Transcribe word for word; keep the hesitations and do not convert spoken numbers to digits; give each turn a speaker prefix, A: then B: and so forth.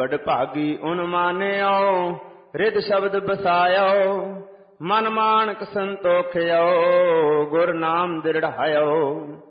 A: बड़ भागी उन मानियो रिद शब्द बसायो मन मानक संतोखियो गुर नाम दृढ़ायो